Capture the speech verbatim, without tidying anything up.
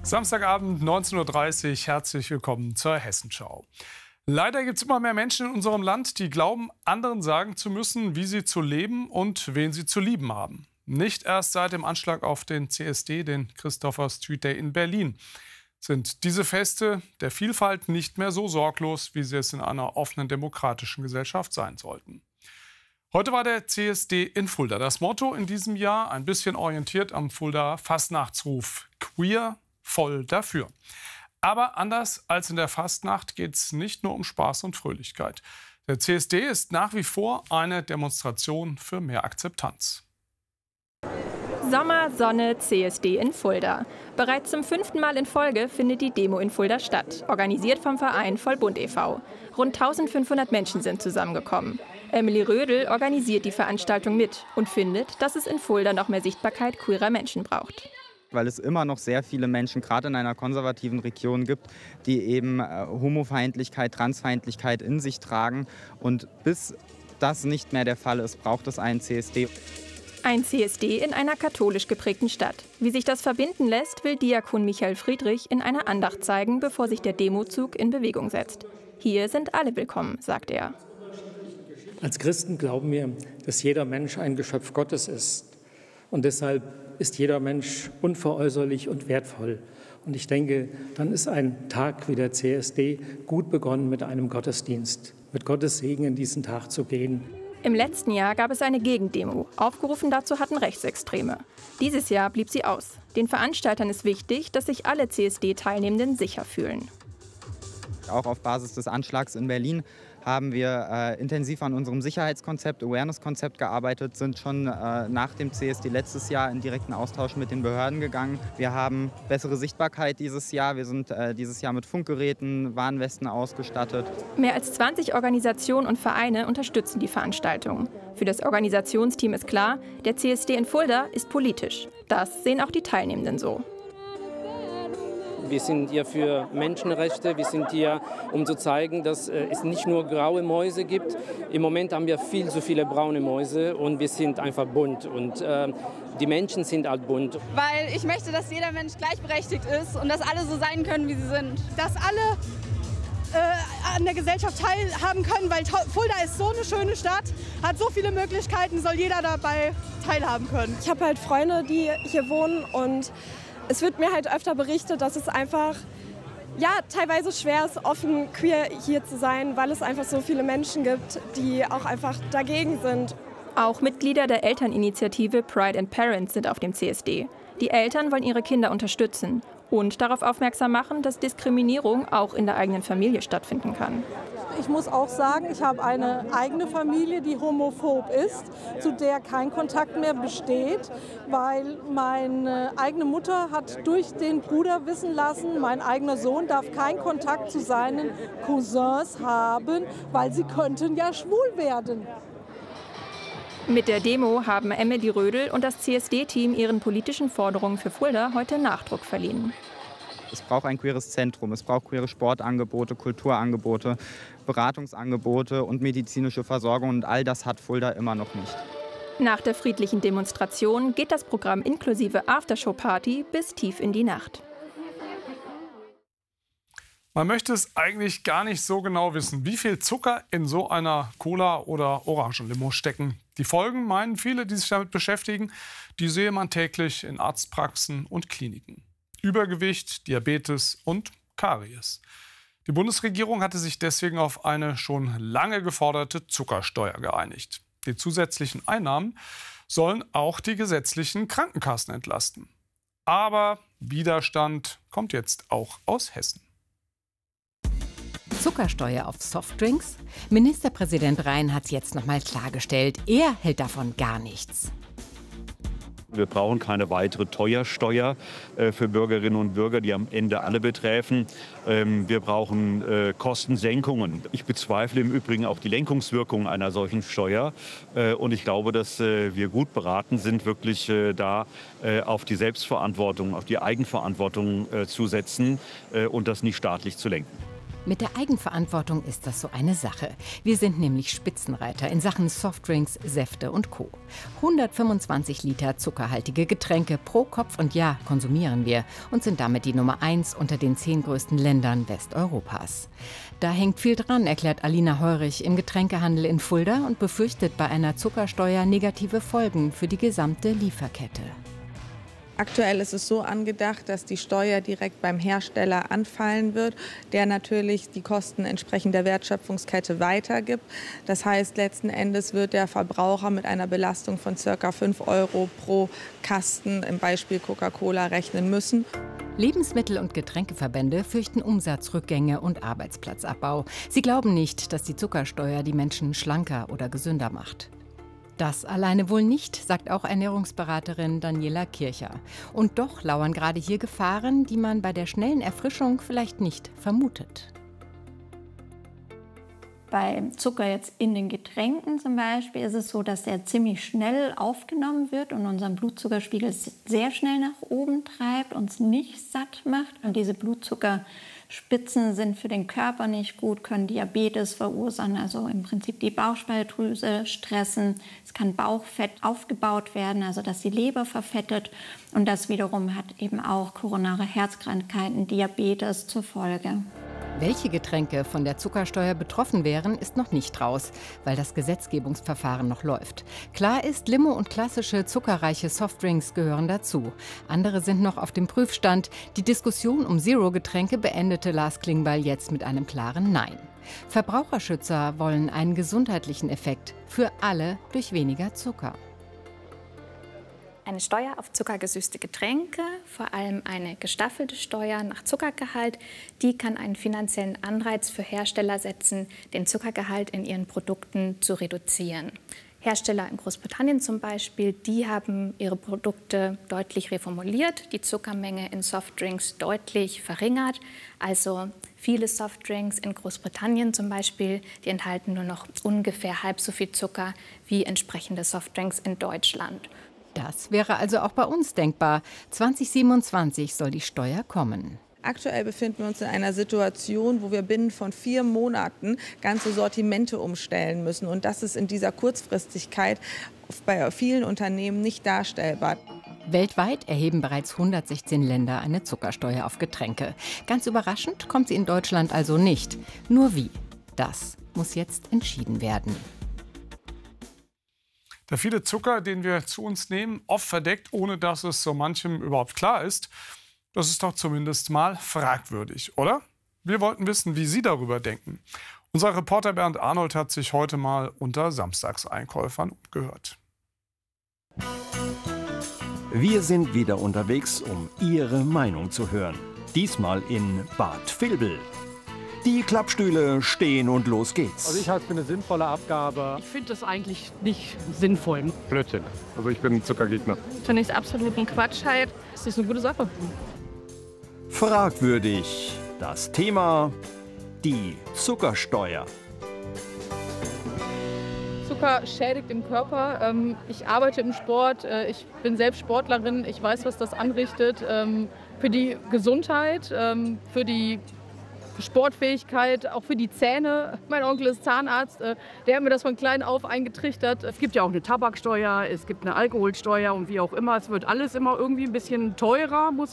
Samstagabend neunzehn Uhr dreißig, herzlich willkommen zur Hessenschau. Leider gibt es immer mehr Menschen in unserem Land, die glauben, anderen sagen zu müssen, wie sie zu leben und wen sie zu lieben haben. Nicht erst seit dem Anschlag auf den C S D, den Christopher Street Day in Berlin, sind diese Feste der Vielfalt nicht mehr so sorglos, wie sie es in einer offenen demokratischen Gesellschaft sein sollten. Heute war der C S D in Fulda. Das Motto in diesem Jahr, ein bisschen orientiert am Fulda Fastnachtsruf: Queer, voll dafür. Aber anders als in der Fastnacht geht es nicht nur um Spaß und Fröhlichkeit. Der C S D ist nach wie vor eine Demonstration für mehr Akzeptanz. Sommer, Sonne, C S D in Fulda. Bereits zum fünften Mal in Folge findet die Demo in Fulda statt, organisiert vom Verein Vollbund e V Rund eintausendfünfhundert Menschen sind zusammengekommen. Emily Rödel organisiert die Veranstaltung mit und findet, dass es in Fulda noch mehr Sichtbarkeit queerer Menschen braucht. Weil es immer noch sehr viele Menschen, gerade in einer konservativen Region gibt, die eben äh, Homofeindlichkeit, Transfeindlichkeit in sich tragen. Und bis das nicht mehr der Fall ist, braucht es einen C S D. Ein C S D in einer katholisch geprägten Stadt. Wie sich das verbinden lässt, will Diakon Michael Friedrich in einer Andacht zeigen, bevor sich der Demozug in Bewegung setzt. Hier sind alle willkommen, sagt er. Als Christen glauben wir, dass jeder Mensch ein Geschöpf Gottes ist. Und deshalb ist jeder Mensch unveräußerlich und wertvoll. Und ich denke, dann ist ein Tag wie der C S D gut begonnen mit einem Gottesdienst, mit Gottes Segen in diesen Tag zu gehen. Im letzten Jahr gab es eine Gegendemo. Aufgerufen dazu hatten Rechtsextreme. Dieses Jahr blieb sie aus. Den Veranstaltern ist wichtig, dass sich alle C S D-Teilnehmenden sicher fühlen. Auch auf Basis des Anschlags in Berlin haben wir äh, intensiv an unserem Sicherheitskonzept, Awareness-Konzept gearbeitet, sind schon äh, nach dem C S D letztes Jahr in direkten Austausch mit den Behörden gegangen. Wir haben bessere Sichtbarkeit dieses Jahr. Wir sind äh, dieses Jahr mit Funkgeräten, Warnwesten ausgestattet. Mehr als zwanzig Organisationen und Vereine unterstützen die Veranstaltung. Für das Organisationsteam ist klar, der C S D in Fulda ist politisch. Das sehen auch die Teilnehmenden so. Wir sind hier für Menschenrechte, wir sind hier, um zu zeigen, dass es nicht nur graue Mäuse gibt. Im Moment haben wir viel zu viele braune Mäuse und wir sind einfach bunt. Und äh, die Menschen sind halt bunt. Weil ich möchte, dass jeder Mensch gleichberechtigt ist und dass alle so sein können, wie sie sind. Dass alle äh, an der Gesellschaft teilhaben können, weil Fulda ist so eine schöne Stadt, hat so viele Möglichkeiten, soll jeder dabei teilhaben können. Ich habe halt Freunde, die hier wohnen, und es wird mir halt öfter berichtet, dass es einfach ja, teilweise schwer ist, offen queer hier zu sein, weil es einfach so viele Menschen gibt, die auch einfach dagegen sind. Auch Mitglieder der Elterninitiative Pride and Parents sind auf dem C S D. Die Eltern wollen ihre Kinder unterstützen und darauf aufmerksam machen, dass Diskriminierung auch in der eigenen Familie stattfinden kann. Ich muss auch sagen, ich habe eine eigene Familie, die homophob ist, zu der kein Kontakt mehr besteht, weil meine eigene Mutter hat durch den Bruder wissen lassen, mein eigener Sohn darf keinen Kontakt zu seinen Cousins haben, weil sie könnten ja schwul werden. Mit der Demo haben Emily Rödel und das C S D-Team ihren politischen Forderungen für Fulda heute Nachdruck verliehen. Es braucht ein queeres Zentrum, es braucht queere Sportangebote, Kulturangebote, Beratungsangebote und medizinische Versorgung, und all das hat Fulda immer noch nicht. Nach der friedlichen Demonstration geht das Programm inklusive Aftershow-Party bis tief in die Nacht. Man möchte es eigentlich gar nicht so genau wissen, wie viel Zucker in so einer Cola- oder Orangenlimo stecken. Die Folgen, meinen viele, die sich damit beschäftigen, die sehe man täglich in Arztpraxen und Kliniken. Übergewicht, Diabetes und Karies. Die Bundesregierung hatte sich deswegen auf eine schon lange geforderte Zuckersteuer geeinigt. Die zusätzlichen Einnahmen sollen auch die gesetzlichen Krankenkassen entlasten. Aber Widerstand kommt jetzt auch aus Hessen. Zuckersteuer auf Softdrinks? Ministerpräsident Rhein hat es jetzt noch mal klargestellt. Er hält davon gar nichts. Wir brauchen keine weitere Teuersteuer äh, für Bürgerinnen und Bürger, die am Ende alle betreffen. Ähm, wir brauchen äh, Kostensenkungen. Ich bezweifle im Übrigen auch die Lenkungswirkung einer solchen Steuer. Äh, und ich glaube, dass äh, wir gut beraten sind, wirklich äh, da äh, auf die Selbstverantwortung, auf die Eigenverantwortung äh, zu setzen äh, und das nicht staatlich zu lenken. Mit der Eigenverantwortung ist das so eine Sache. Wir sind nämlich Spitzenreiter in Sachen Softdrinks, Säfte und Co. hundertfünfundzwanzig Liter zuckerhaltige Getränke pro Kopf und Jahr konsumieren wir und sind damit die Nummer eins unter den zehn größten Ländern Westeuropas. Da hängt viel dran, erklärt Alina Heurich im Getränkehandel in Fulda und befürchtet bei einer Zuckersteuer negative Folgen für die gesamte Lieferkette. Aktuell ist es so angedacht, dass die Steuer direkt beim Hersteller anfallen wird, der natürlich die Kosten entsprechend der Wertschöpfungskette weitergibt. Das heißt, letzten Endes wird der Verbraucher mit einer Belastung von ca. fünf Euro pro Kasten im Beispiel Coca-Cola rechnen müssen. Lebensmittel- und Getränkeverbände fürchten Umsatzrückgänge und Arbeitsplatzabbau. Sie glauben nicht, dass die Zuckersteuer die Menschen schlanker oder gesünder macht. Das alleine wohl nicht, sagt auch Ernährungsberaterin Daniela Kircher. Und doch lauern gerade hier Gefahren, die man bei der schnellen Erfrischung vielleicht nicht vermutet. Bei Zucker jetzt in den Getränken zum Beispiel ist es so, dass der ziemlich schnell aufgenommen wird und unseren Blutzuckerspiegel sehr schnell nach oben treibt, uns nicht satt macht. Und diese Blutzuckerspitzen sind für den Körper nicht gut, können Diabetes verursachen, also im Prinzip die Bauchspeicheldrüse stressen. Es kann Bauchfett aufgebaut werden, also dass die Leber verfettet. Und das wiederum hat eben auch koronare Herzkrankheiten, Diabetes zur Folge. Welche Getränke von der Zuckersteuer betroffen wären, ist noch nicht raus, weil das Gesetzgebungsverfahren noch läuft. Klar ist, Limo und klassische zuckerreiche Softdrinks gehören dazu. Andere sind noch auf dem Prüfstand. Die Diskussion um Zero-Getränke beendete Lars Klingbeil jetzt mit einem klaren Nein. Verbraucherschützer wollen einen gesundheitlichen Effekt für alle durch weniger Zucker. Eine Steuer auf zuckergesüßte Getränke, vor allem eine gestaffelte Steuer nach Zuckergehalt, die kann einen finanziellen Anreiz für Hersteller setzen, den Zuckergehalt in ihren Produkten zu reduzieren. Hersteller in Großbritannien zum Beispiel, die haben ihre Produkte deutlich reformuliert, die Zuckermenge in Softdrinks deutlich verringert. Also viele Softdrinks in Großbritannien zum Beispiel, die enthalten nur noch ungefähr halb so viel Zucker wie entsprechende Softdrinks in Deutschland. Das wäre also auch bei uns denkbar. zwanzig siebenundzwanzig soll die Steuer kommen. Aktuell befinden wir uns in einer Situation, wo wir binnen von vier Monaten ganze Sortimente umstellen müssen. Und das ist in dieser Kurzfristigkeit bei vielen Unternehmen nicht darstellbar. Weltweit erheben bereits hundertsechzehn Länder eine Zuckersteuer auf Getränke. Ganz überraschend kommt sie in Deutschland also nicht. Nur wie? Das muss jetzt entschieden werden. Der viele Zucker, den wir zu uns nehmen, oft verdeckt, ohne dass es so manchem überhaupt klar ist, das ist doch zumindest mal fragwürdig, oder? Wir wollten wissen, wie Sie darüber denken. Unser Reporter Bernd Arnold hat sich heute mal unter Samstagseinkäufern umgehört. Wir sind wieder unterwegs, um Ihre Meinung zu hören. Diesmal in Bad Vilbel. Die Klappstühle stehen und los geht's. Also ich halte es für eine sinnvolle Abgabe. Ich finde das eigentlich nicht sinnvoll. Blödsinn. Also ich bin ein Zuckergegner. Finde ich absoluten Quatsch halt. Das ist eine gute Sache. Fragwürdig. Das Thema: die Zuckersteuer. Zucker schädigt den Körper. Ich arbeite im Sport, ich bin selbst Sportlerin, ich weiß, was das anrichtet. Für die Gesundheit, für die Sportfähigkeit, auch für die Zähne. Mein Onkel ist Zahnarzt, der hat mir das von klein auf eingetrichtert. Es gibt ja auch eine Tabaksteuer, es gibt eine Alkoholsteuer und wie auch immer. Es wird alles immer irgendwie ein bisschen teurer, muss